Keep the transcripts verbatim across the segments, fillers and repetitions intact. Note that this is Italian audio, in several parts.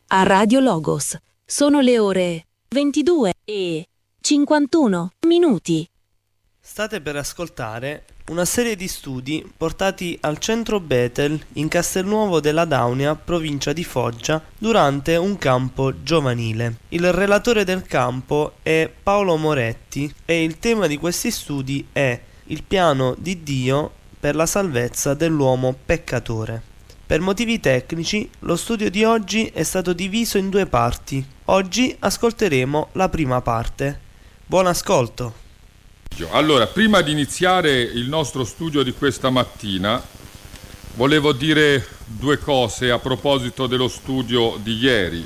a Radio Logos. Sono le ore ventidue e cinquantuno minuti. State per ascoltare una serie di studi portati al centro Bethel in Castelnuovo della Daunia, provincia di Foggia, durante un campo giovanile. Il relatore del campo è Paolo Moretti e il tema di questi studi è il piano di Dio per la salvezza dell'uomo peccatore. Per motivi tecnici, lo studio di oggi è stato diviso in due parti. Oggi ascolteremo la prima parte. Buon ascolto! Allora, prima di iniziare il nostro studio di questa mattina, volevo dire due cose a proposito dello studio di ieri.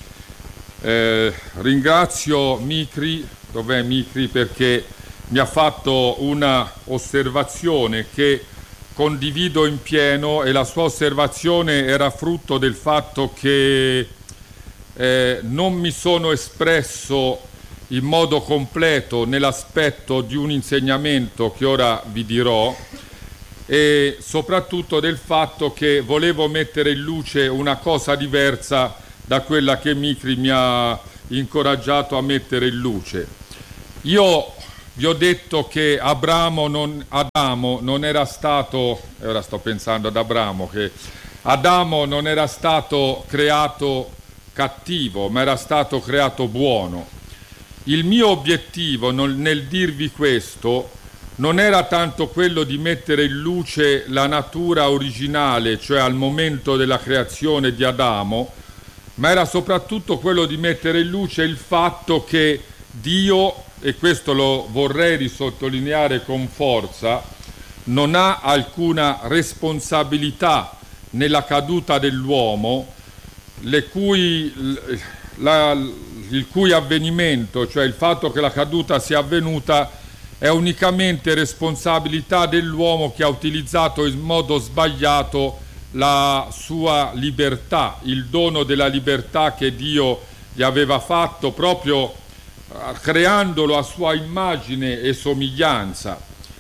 Eh, ringrazio Micri, dov'è Micri, perché mi ha fatto una osservazione che condivido in pieno, e la sua osservazione era frutto del fatto che eh, non mi sono espresso in modo completo nell'aspetto di un insegnamento che ora vi dirò, e soprattutto del fatto che volevo mettere in luce una cosa diversa da quella che Micri mi ha incoraggiato a mettere in luce. Io vi ho detto che Abramo non, Adamo non era stato, e ora sto pensando ad Abramo, che Adamo non era stato creato cattivo, ma era stato creato buono. Il mio obiettivo non, nel dirvi questo non era tanto quello di mettere in luce la natura originale, cioè al momento della creazione di Adamo, ma era soprattutto quello di mettere in luce il fatto che Dio, e questo lo vorrei risottolineare con forza, non ha alcuna responsabilità nella caduta dell'uomo, le cui, la, il cui avvenimento, cioè il fatto che la caduta sia avvenuta, è unicamente responsabilità dell'uomo che ha utilizzato in modo sbagliato la sua libertà, il dono della libertà che Dio gli aveva fatto proprio creandolo a sua immagine e somiglianza.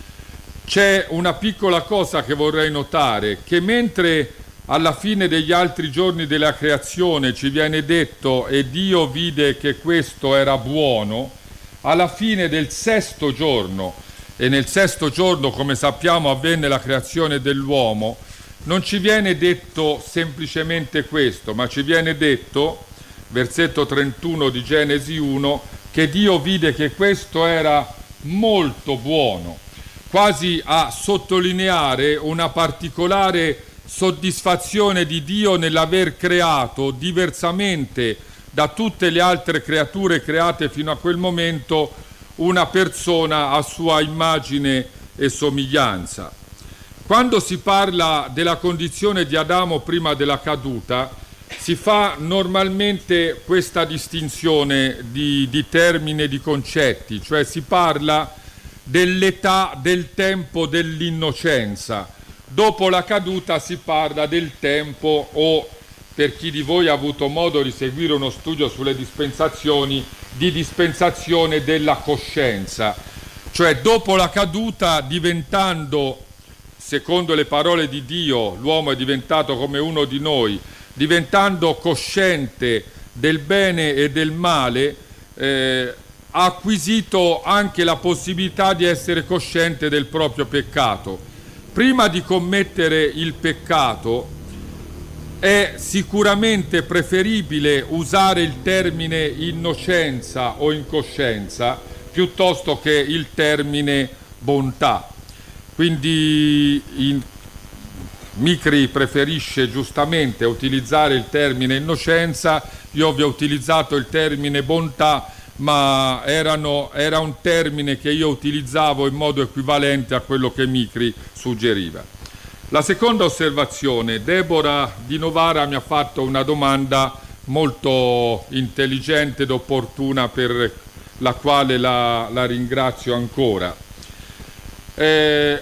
C'è una piccola cosa che vorrei notare, che mentre alla fine degli altri giorni della creazione ci viene detto e Dio vide che questo era buono, alla fine del sesto giorno, e nel sesto giorno, come sappiamo, avvenne la creazione dell'uomo, non ci viene detto semplicemente questo, ma ci viene detto, versetto trentuno di Genesi uno, che Dio vide che questo era molto buono, quasi a sottolineare una particolare soddisfazione di Dio nell'aver creato, diversamente da tutte le altre creature create fino a quel momento, una persona a sua immagine e somiglianza. Quando si parla della condizione di Adamo prima della caduta, si fa normalmente questa distinzione di, di termini e di concetti, cioè si parla dell'età, del tempo dell'innocenza. Dopo la caduta si parla del tempo, o per chi di voi ha avuto modo di seguire uno studio sulle dispensazioni, di dispensazione della coscienza, cioè dopo la caduta, diventando, secondo le parole di Dio, l'uomo è diventato come uno di noi, diventando cosciente del bene e del male, eh, ha acquisito anche la possibilità di essere cosciente del proprio peccato. Prima di commettere il peccato è sicuramente preferibile usare il termine innocenza o incoscienza piuttosto che il termine bontà. Quindi in Micri preferisce giustamente utilizzare il termine innocenza, io vi ho utilizzato il termine bontà, ma erano, era un termine che io utilizzavo in modo equivalente a quello che Micri suggeriva. La seconda osservazione, Deborah di Novara mi ha fatto una domanda molto intelligente ed opportuna, per la quale la, la ringrazio ancora. Eh,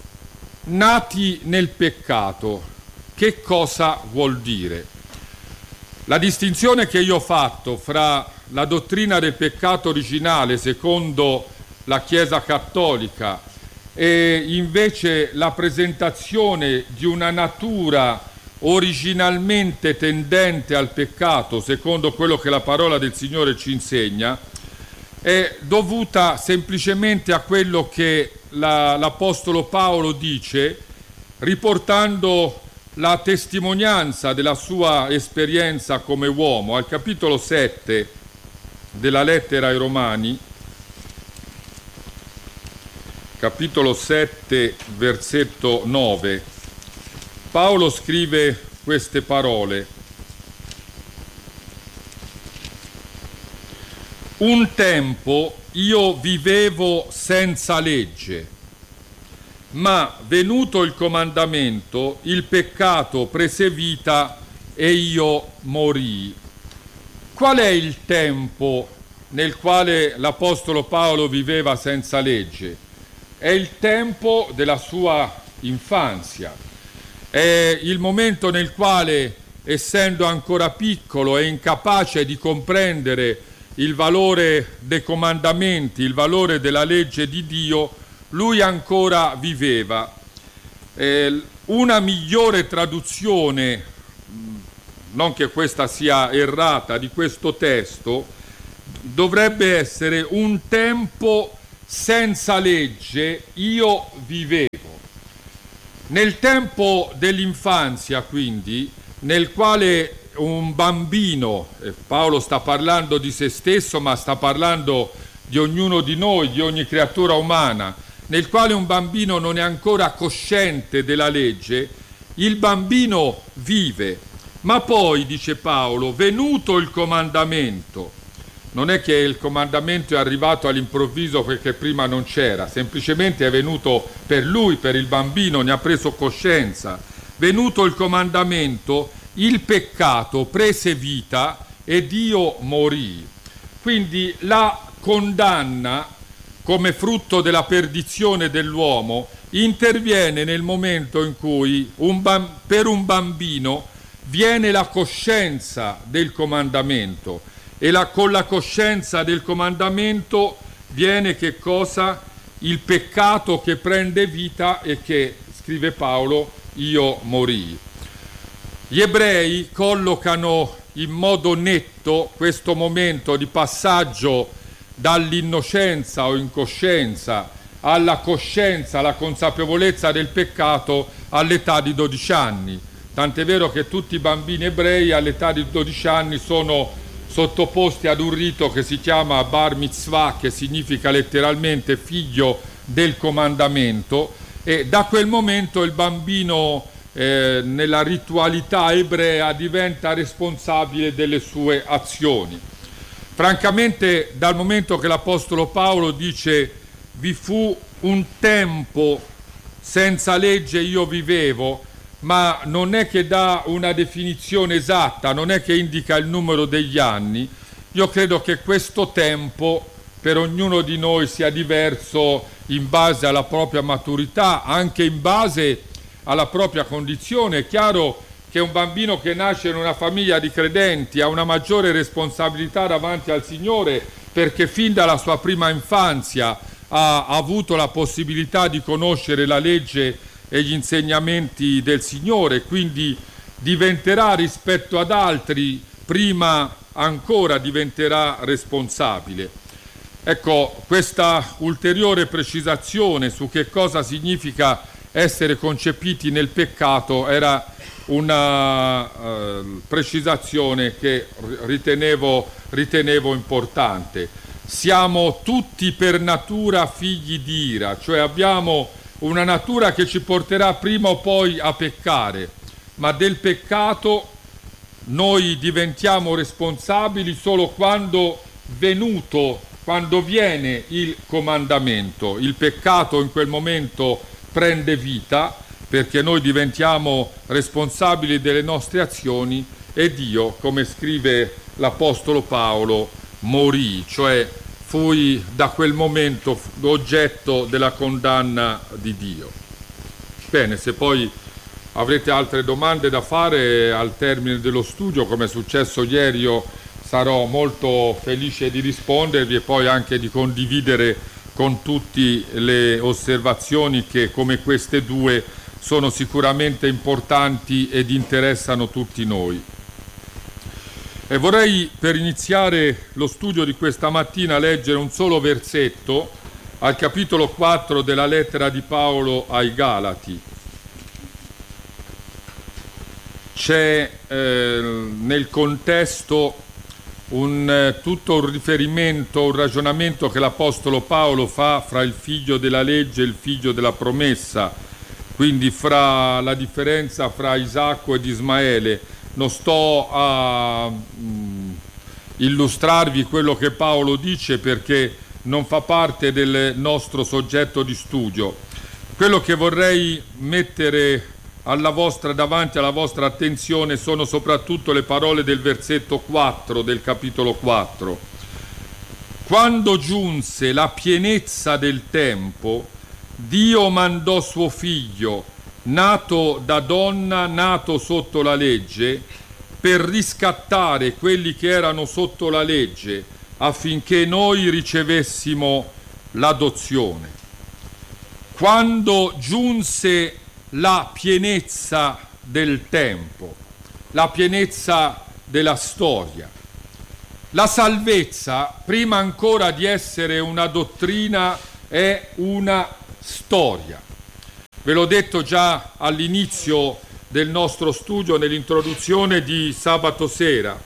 Nati nel peccato, che cosa vuol dire? La distinzione che io ho fatto fra la dottrina del peccato originale secondo la Chiesa Cattolica e invece la presentazione di una natura originalmente tendente al peccato, secondo quello che la parola del Signore ci insegna, è dovuta semplicemente a quello che la, l'Apostolo Paolo dice, riportando la testimonianza della sua esperienza come uomo. Al capitolo sette della lettera ai Romani, capitolo sette, versetto nove, Paolo scrive queste parole: un tempo io vivevo senza legge, ma venuto il comandamento, il peccato prese vita e io morii. Qual è il tempo nel quale l'Apostolo Paolo viveva senza legge? È il tempo della sua infanzia, è il momento nel quale, essendo ancora piccolo e incapace di comprendere il valore dei comandamenti, il valore della legge di Dio, lui ancora viveva. Eh, una migliore traduzione, non che questa sia errata, di questo testo dovrebbe essere: un tempo senza legge io vivevo. Nel tempo dell'infanzia, quindi, nel quale un bambino, e Paolo sta parlando di se stesso, ma sta parlando di ognuno di noi, di ogni creatura umana, nel quale un bambino non è ancora cosciente della legge, il bambino vive. Ma poi, dice Paolo, venuto il comandamento, non è che il comandamento è arrivato all'improvviso perché prima non c'era, semplicemente è venuto per lui, per il bambino, ne ha preso coscienza. Venuto il comandamento, il peccato prese vita ed io morì. Quindi la condanna, come frutto della perdizione dell'uomo, interviene nel momento in cui un bam- per un bambino viene la coscienza del comandamento, e la, con la coscienza del comandamento viene che cosa? Il peccato che prende vita e che, scrive Paolo, io morii. Gli ebrei collocano in modo netto questo momento di passaggio dall'innocenza o incoscienza alla coscienza, alla consapevolezza del peccato all'età di dodici anni. Tant'è vero che tutti i bambini ebrei all'età di dodici anni sono sottoposti ad un rito che si chiama Bar Mitzvah, che significa letteralmente figlio del comandamento, e da quel momento il bambino eh, nella ritualità ebrea diventa responsabile delle sue azioni. Francamente, dal momento che l'Apostolo Paolo dice vi fu un tempo senza legge io vivevo, ma non è che dà una definizione esatta, non è che indica il numero degli anni, io credo che questo tempo per ognuno di noi sia diverso in base alla propria maturità, anche in base alla propria condizione. È chiaro che un bambino che nasce in una famiglia di credenti ha una maggiore responsabilità davanti al Signore, perché fin dalla sua prima infanzia ha avuto la possibilità di conoscere la legge e gli insegnamenti del Signore, quindi diventerà rispetto ad altri, prima ancora diventerà responsabile. Ecco, questa ulteriore precisazione su che cosa significa essere concepiti nel peccato era una uh, precisazione che ritenevo, ritenevo importante. Siamo tutti per natura figli di ira, cioè abbiamo una natura che ci porterà prima o poi a peccare, ma del peccato noi diventiamo responsabili solo quando venuto, quando viene il comandamento. Il peccato in quel momento prende vita, perché noi diventiamo responsabili delle nostre azioni, e Dio, come scrive l'Apostolo Paolo, morì, cioè fui da quel momento oggetto della condanna di Dio. Bene, se poi avrete altre domande da fare al termine dello studio, come è successo ieri, io sarò molto felice di rispondervi e poi anche di condividere con tutti le osservazioni che, come queste due, sono sicuramente importanti ed interessano tutti noi. E vorrei, per iniziare lo studio di questa mattina, leggere un solo versetto al capitolo quattro della lettera di Paolo ai Galati. C'è eh, nel contesto un, eh, tutto un riferimento, un ragionamento che l'Apostolo Paolo fa fra il figlio della legge e il figlio della promessa, quindi fra la differenza fra Isacco ed Ismaele. Non sto a mh, illustrarvi quello che Paolo dice perché non fa parte del nostro soggetto di studio. Quello che vorrei mettere alla vostra, davanti alla vostra attenzione sono soprattutto le parole del versetto quattro del capitolo quattro. Quando giunse la pienezza del tempo, Dio mandò suo figlio, nato da donna, nato sotto la legge, per riscattare quelli che erano sotto la legge, affinché noi ricevessimo l'adozione. Quando giunse la pienezza del tempo, la pienezza della storia. La salvezza, prima ancora di essere una dottrina, è una storia. Ve l'ho detto già all'inizio del nostro studio, nell'introduzione di sabato sera.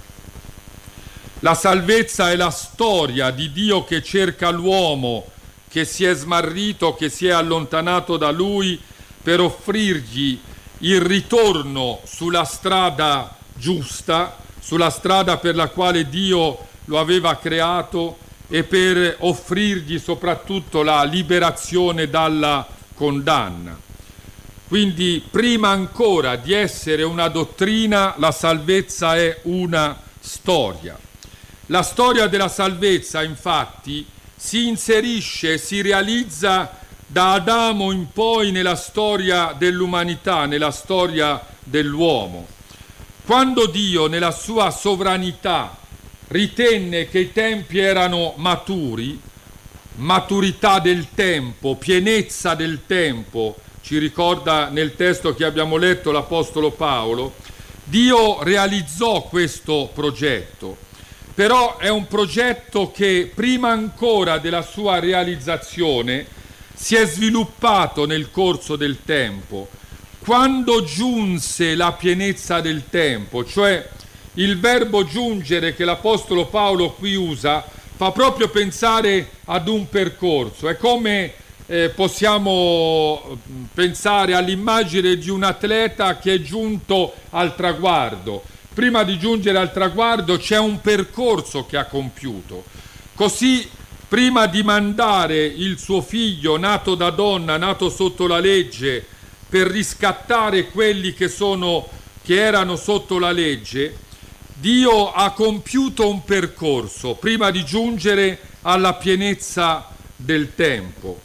La salvezza è la storia di Dio che cerca l'uomo che si è smarrito, che si è allontanato da Lui, per offrirgli il ritorno sulla strada giusta, sulla strada per la quale Dio lo aveva creato, e per offrirgli soprattutto la liberazione dalla condanna. Quindi prima ancora di essere una dottrina, la salvezza è una storia. La storia della salvezza, infatti, si inserisce, si realizza da Adamo in poi nella storia dell'umanità, nella storia dell'uomo. Quando Dio, nella sua sovranità, ritenne che i tempi erano maturi, maturità del tempo, pienezza del tempo, ci ricorda nel testo che abbiamo letto l'Apostolo Paolo, Dio realizzò questo progetto. Però è un progetto che prima ancora della sua realizzazione si è sviluppato nel corso del tempo. Quando giunse la pienezza del tempo, cioè il verbo giungere che l'Apostolo Paolo qui usa, fa proprio pensare ad un percorso. È come eh, possiamo pensare all'immagine di un atleta che è giunto al traguardo. Prima di giungere al traguardo c'è un percorso che ha compiuto. Così, prima di mandare il suo figlio, nato da donna, nato sotto la legge, per riscattare quelli che sono, che erano sotto la legge, Dio ha compiuto un percorso prima di giungere alla pienezza del tempo.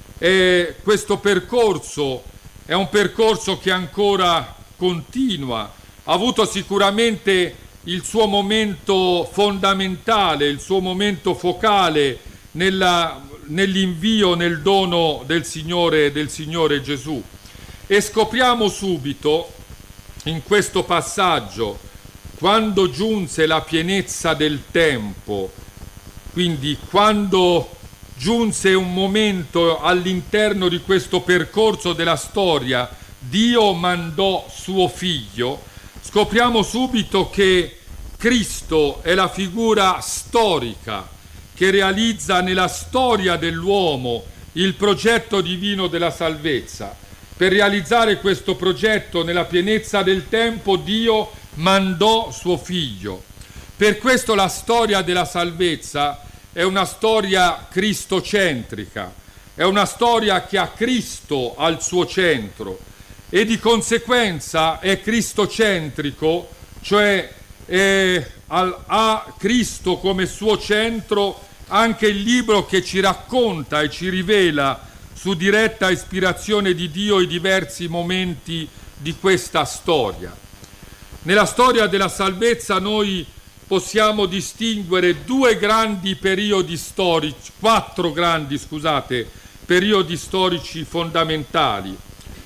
E questo percorso è un percorso che ancora continua. Ha avuto sicuramente il suo momento fondamentale, il suo momento focale nella, nell'invio, nel dono del Signore, del Signore Gesù. E scopriamo subito in questo passaggio, quando giunse la pienezza del tempo, quindi quando giunse un momento all'interno di questo percorso della storia, Dio mandò suo figlio, scopriamo subito che Cristo è la figura storica che realizza nella storia dell'uomo il progetto divino della salvezza. Per realizzare questo progetto nella pienezza del tempo, Dio mandò suo figlio. Per questo la storia della salvezza è una storia cristocentrica, è una storia che ha Cristo al suo centro e di conseguenza è cristocentrico, cioè è, ha Cristo come suo centro anche il libro che ci racconta e ci rivela su diretta ispirazione di Dio i diversi momenti di questa storia. Nella storia della salvezza noi possiamo distinguere due grandi periodi storici, quattro grandi, scusate, periodi storici fondamentali.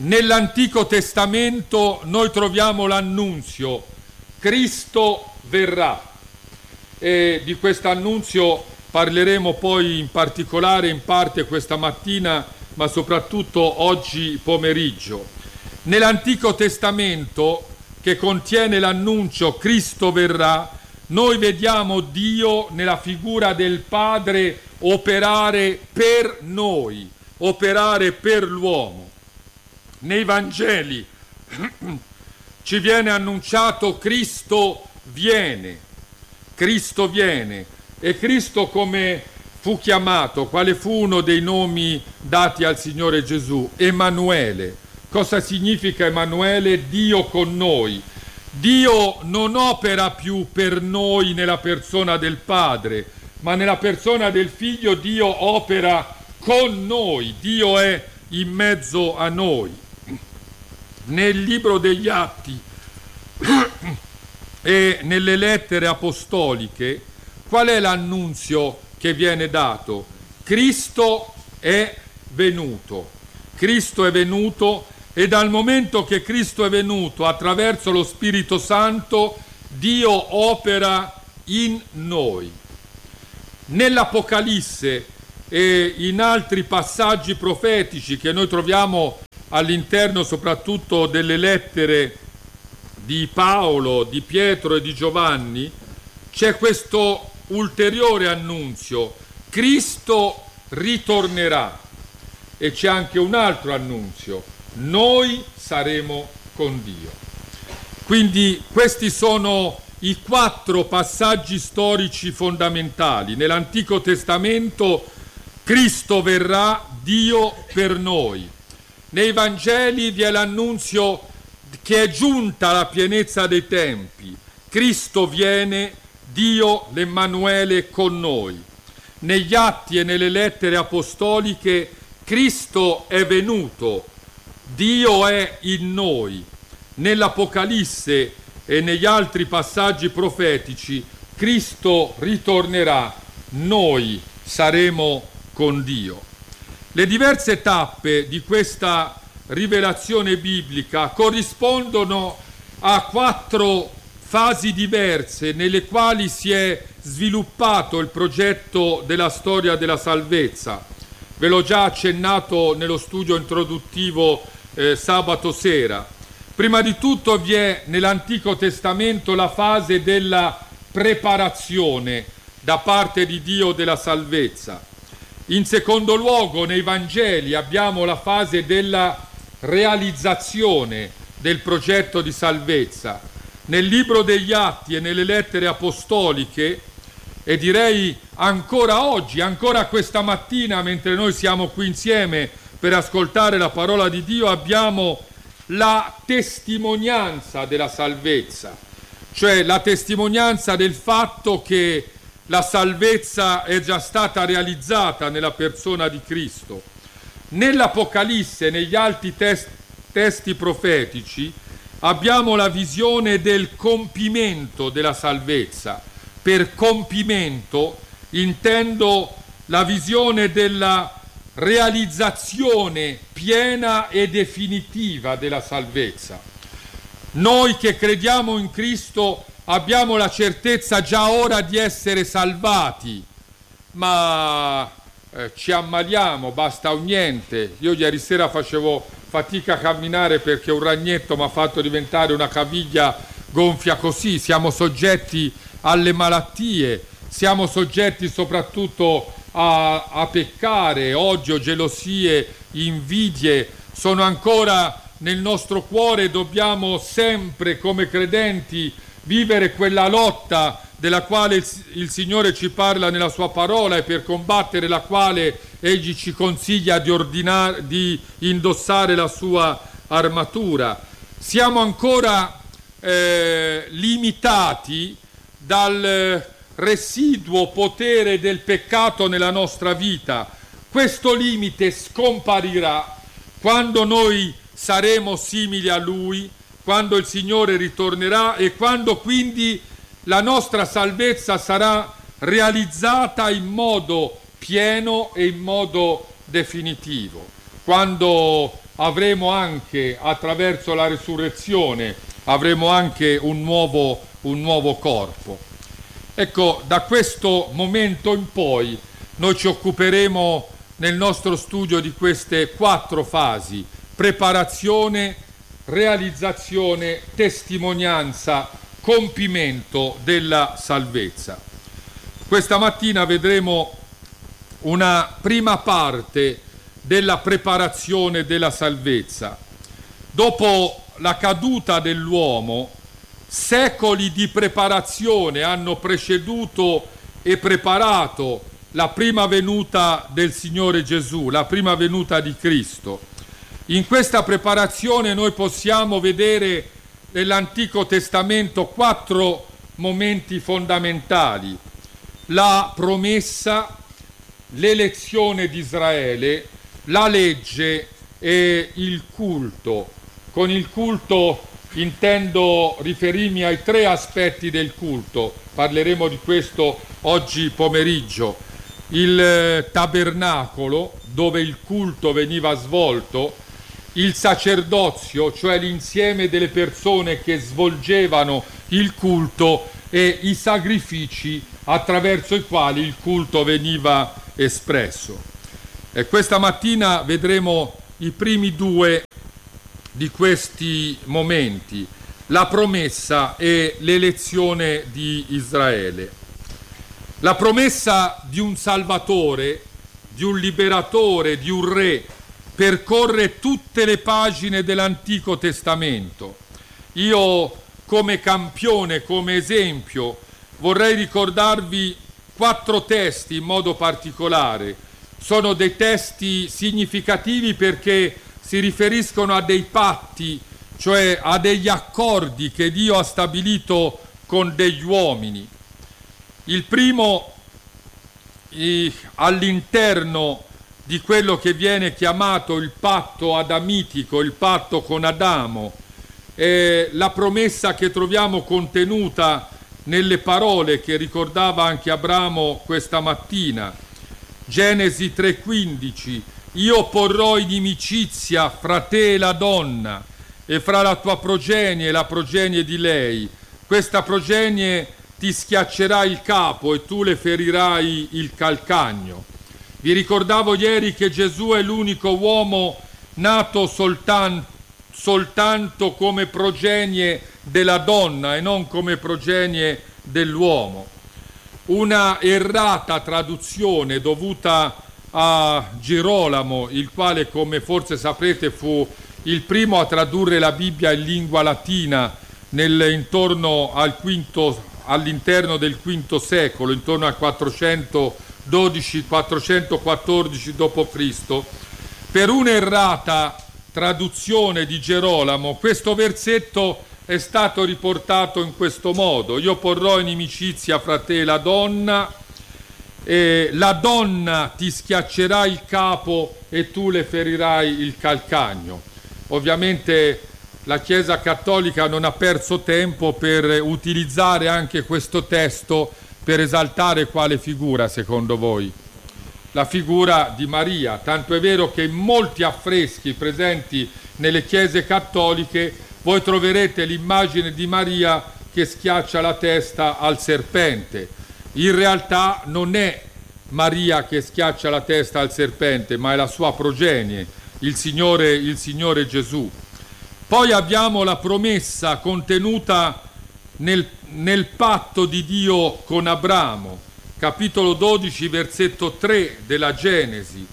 Nell'Antico Testamento noi troviamo l'annunzio, Cristo verrà, e di questo annunzio parleremo poi in particolare in parte questa mattina, ma soprattutto oggi pomeriggio. Nell'Antico Testamento, che contiene l'annuncio Cristo verrà, noi vediamo Dio nella figura del Padre operare per noi, operare per l'uomo. Nei Vangeli ci viene annunciato Cristo viene, Cristo viene, e Cristo come fu chiamato, quale fu uno dei nomi dati al Signore Gesù? Emanuele. Cosa significa Emanuele? Dio con noi. Dio non opera più per noi nella persona del Padre, ma nella persona del Figlio Dio opera con noi, Dio è in mezzo a noi. Nel libro degli Atti e nelle lettere apostoliche, qual è l'annunzio che viene dato? Cristo è venuto. Cristo è venuto, e dal momento che Cristo è venuto attraverso lo Spirito Santo, Dio opera in noi. Nell'Apocalisse e in altri passaggi profetici che noi troviamo all'interno soprattutto delle lettere di Paolo, di Pietro e di Giovanni, c'è questo ulteriore annunzio: Cristo ritornerà. E c'è anche un altro annunzio: noi saremo con Dio. Quindi questi sono i quattro passaggi storici fondamentali. Nell'Antico Testamento Cristo verrà, Dio per noi. Nei Vangeli vi è l'annunzio che è giunta la pienezza dei tempi. Cristo viene, Dio l'Emmanuele con noi. Negli Atti e nelle lettere apostoliche Cristo è venuto, Dio è in noi. Nell'Apocalisse e negli altri passaggi profetici Cristo ritornerà, noi saremo con Dio. Le diverse tappe di questa rivelazione biblica corrispondono a quattro fasi diverse nelle quali si è sviluppato il progetto della storia della salvezza. Ve l'ho già accennato nello studio introduttivo eh, sabato sera. Prima di tutto vi è nell'Antico Testamento la fase della preparazione da parte di Dio della salvezza. In secondo luogo, nei Vangeli abbiamo la fase della realizzazione del progetto di salvezza. Nel libro degli Atti e nelle lettere apostoliche, e direi ancora oggi, ancora questa mattina, mentre noi siamo qui insieme per ascoltare la parola di Dio, abbiamo la testimonianza della salvezza, cioè la testimonianza del fatto che la salvezza è già stata realizzata nella persona di Cristo. Nell'Apocalisse e negli altri test, testi profetici abbiamo la visione del compimento della salvezza. Per compimento intendo la visione della realizzazione piena e definitiva della salvezza. Noi che crediamo in Cristo abbiamo la certezza già ora di essere salvati, ma eh, ci ammaliamo, basta un niente. Io ieri sera facevo fatica a camminare perché un ragnetto mi ha fatto diventare una caviglia gonfia così. Siamo soggetti alle malattie, siamo soggetti soprattutto a, a peccare, odio, gelosie, invidie sono ancora nel nostro cuore. Dobbiamo sempre come credenti vivere quella lotta della quale il, il Signore ci parla nella sua parola e per combattere la quale Egli ci consiglia di, ordinare, di indossare la sua armatura. Siamo ancora eh, limitati dal residuo potere del peccato nella nostra vita. Questo limite scomparirà quando noi saremo simili a Lui, quando il Signore ritornerà e quando quindi la nostra salvezza sarà realizzata in modo pieno e in modo definitivo. Quando avremo anche, attraverso la resurrezione, avremo anche un nuovo, un nuovo corpo. Ecco, da questo momento in poi noi ci occuperemo nel nostro studio di queste quattro fasi: preparazione, realizzazione, testimonianza, compimento della salvezza. Questa mattina vedremo una prima parte della preparazione della salvezza. Dopo la caduta dell'uomo, secoli di preparazione hanno preceduto e preparato la prima venuta del Signore Gesù, la prima venuta di Cristo. In questa preparazione noi possiamo vedere nell'Antico Testamento quattro momenti fondamentali: la promessa, l'elezione di Israele, la legge e il culto. Con il culto intendo riferirmi ai tre aspetti del culto, parleremo di questo oggi pomeriggio: il tabernacolo, dove il culto veniva svolto; il sacerdozio, cioè l'insieme delle persone che svolgevano il culto; e i sacrifici attraverso i quali il culto veniva espresso. E questa mattina vedremo i primi due di questi momenti: la promessa e l'elezione di Israele. La promessa di un Salvatore, di un liberatore, di un re, percorre tutte le pagine dell'Antico Testamento. Io, come campione, come esempio, vorrei ricordarvi quattro testi in modo particolare. Sono dei testi significativi perché si riferiscono a dei patti, cioè a degli accordi che Dio ha stabilito con degli uomini. Il primo, eh, all'interno di quello che viene chiamato il patto adamitico, il patto con Adamo, è la promessa che troviamo contenuta nelle parole che ricordava anche Abramo questa mattina. Genesi tre quindici: io porrò inimicizia fra te e la donna, e fra la tua progenie e la progenie di lei. Questa progenie ti schiaccerà il capo e tu le ferirai il calcagno. Vi ricordavo ieri che Gesù è l'unico uomo nato soltanto, soltanto come progenie della donna e non come progenie dell'uomo. Una errata traduzione dovuta a Girolamo, il quale, come forse saprete, fu il primo a tradurre la Bibbia in lingua latina nel, intorno al quinto, all'interno del quinto secolo, intorno al quattrocentododici quattrocentoquattordici dopo Cristo. Per un'errata traduzione di Gerolamo, questo versetto è stato riportato in questo modo: io porrò inimicizia fra te e la donna, e la donna ti schiaccerà il capo e tu le ferirai il calcagno. Ovviamente la Chiesa Cattolica non ha perso tempo per utilizzare anche questo testo per esaltare quale figura, secondo voi? La figura di Maria, tanto è vero che in molti affreschi presenti nelle chiese cattoliche voi troverete l'immagine di Maria che schiaccia la testa al serpente. In realtà non è Maria che schiaccia la testa al serpente, ma è la sua progenie, il Signore, il Signore Gesù. Poi abbiamo la promessa contenuta nel, nel patto di Dio con Abramo, capitolo dodici, versetto tre della Genesi.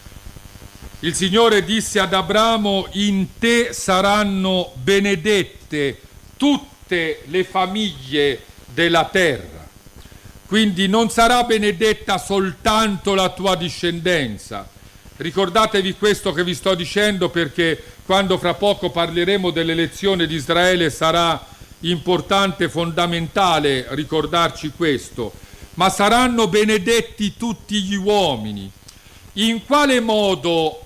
Il Signore disse ad Abramo: in te saranno benedette tutte le famiglie della terra. Quindi non sarà benedetta soltanto la tua discendenza. Ricordatevi questo che vi sto dicendo, perché quando fra poco parleremo dell'elezione di Israele sarà importante, fondamentale ricordarci questo. Ma saranno benedetti tutti gli uomini. In quale modo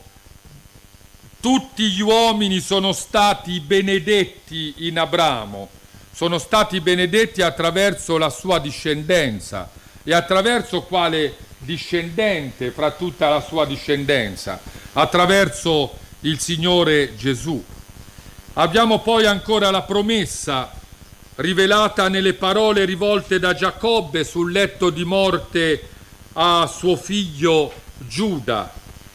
tutti gli uomini sono stati benedetti in Abramo? Sono stati benedetti attraverso la sua discendenza. E attraverso quale discendente fra tutta la sua discendenza? Attraverso il Signore Gesù. Abbiamo poi ancora la promessa rivelata nelle parole rivolte da Giacobbe sul letto di morte a suo figlio Giuda.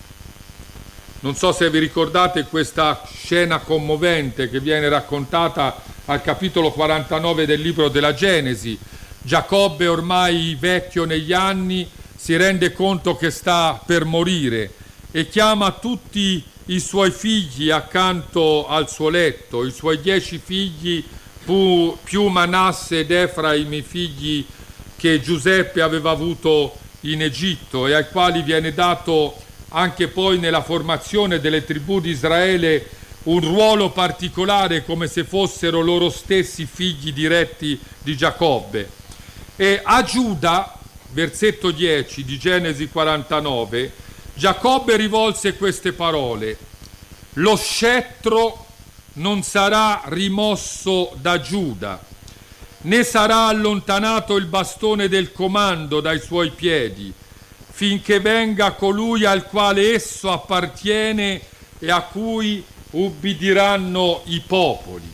Non so se vi ricordate questa scena commovente che viene raccontata al capitolo quarantanove del libro della Genesi. Giacobbe, ormai vecchio negli anni, si rende conto che sta per morire e chiama tutti i suoi figli accanto al suo letto, i suoi dieci figli più Manasse ed Efraim, i figli che Giuseppe aveva avuto in Egitto e ai quali viene dato anche poi nella formazione delle tribù di Israele un ruolo particolare, come se fossero loro stessi figli diretti di Giacobbe. E a Giuda, versetto dieci di Genesi quarantanove, Giacobbe rivolse queste parole: lo scettro non sarà rimosso da Giuda, né sarà allontanato il bastone del comando dai suoi piedi, finché venga colui al quale esso appartiene e a cui ubbidiranno i popoli.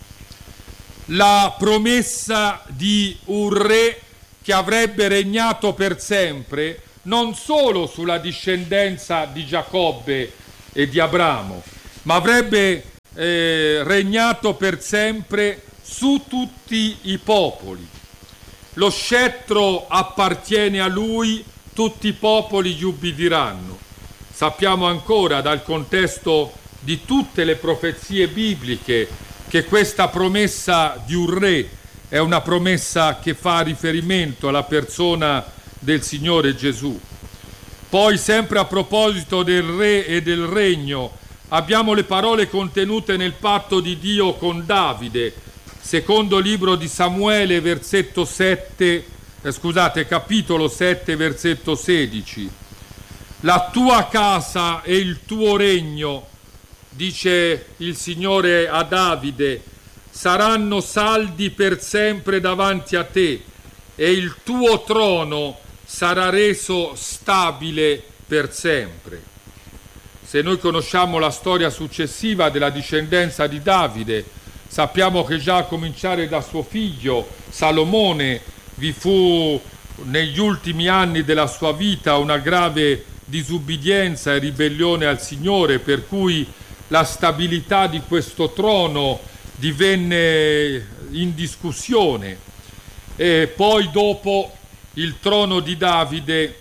La promessa di un re che avrebbe regnato per sempre non solo sulla discendenza di Giacobbe e di Abramo, ma avrebbe eh, regnato per sempre su tutti i popoli. Lo scettro appartiene a lui, tutti i popoli gli ubbidiranno. Sappiamo ancora dal contesto di tutte le profezie bibliche che questa promessa di un re è una promessa che fa riferimento alla persona del Signore Gesù. Poi, sempre a proposito del re e del regno, abbiamo le parole contenute nel patto di Dio con Davide, secondo libro di Samuele, versetto sette, eh, scusate, capitolo sette, versetto sedici. La tua casa e il tuo regno, dice il Signore a Davide, saranno saldi per sempre davanti a te e il tuo trono sarà reso stabile per sempre. Se noi conosciamo la storia successiva della discendenza di Davide, sappiamo che già a cominciare da suo figlio Salomone vi fu negli ultimi anni della sua vita una grave disubbidienza e ribellione al Signore, per cui la stabilità di questo trono divenne in discussione. E poi dopo il trono di Davide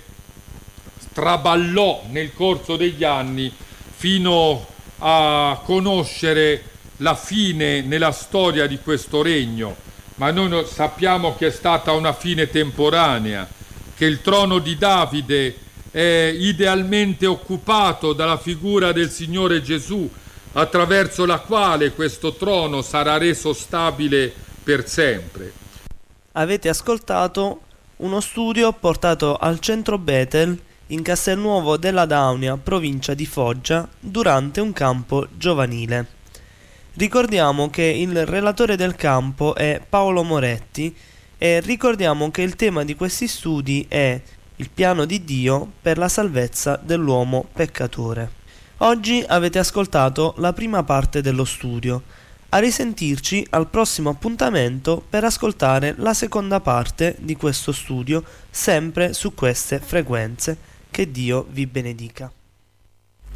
traballò nel corso degli anni fino a conoscere la fine nella storia di questo regno, ma noi sappiamo che è stata una fine temporanea, che il trono di Davide è idealmente occupato dalla figura del Signore Gesù, attraverso la quale questo trono sarà reso stabile per sempre. Avete ascoltato uno studio portato al centro Bethel in Castelnuovo della Daunia, provincia di Foggia, durante un campo giovanile. Ricordiamo che il relatore del campo è Paolo Moretti e ricordiamo che il tema di questi studi è il piano di Dio per la salvezza dell'uomo peccatore. Oggi avete ascoltato la prima parte dello studio. A risentirci al prossimo appuntamento per ascoltare la seconda parte di questo studio, sempre su queste frequenze. Che Dio vi benedica.